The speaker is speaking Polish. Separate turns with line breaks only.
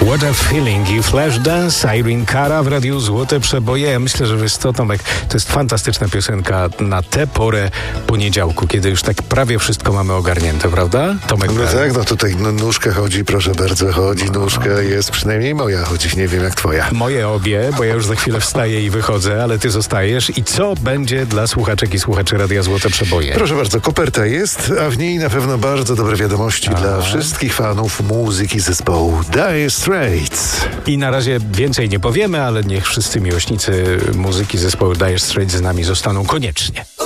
What a Feeling i Flashdance, Irene Cara w Radiu Złote Przeboje. Ja myślę, że wiesz co, Tomek, to jest fantastyczna piosenka na tę porę poniedziałku, kiedy już tak prawie wszystko mamy ogarnięte, prawda? Tomek,
no tak, no tutaj nóżka chodzi, proszę bardzo, chodzi nóżka, jest przynajmniej moja chodzi, nie wiem jak twoja.
Moje obie, bo ja już za chwilę wstaję i wychodzę, ale ty zostajesz. I co będzie dla słuchaczek i słuchaczy Radia Złote Przeboje?
Proszę bardzo, koperta jest, a w niej na pewno bardzo dobre wiadomości dla wszystkich fanów muzyki zespołu Dire Straits.
I na razie więcej nie powiemy, ale niech wszyscy miłośnicy muzyki zespołu Dire Straits z nami zostaną koniecznie.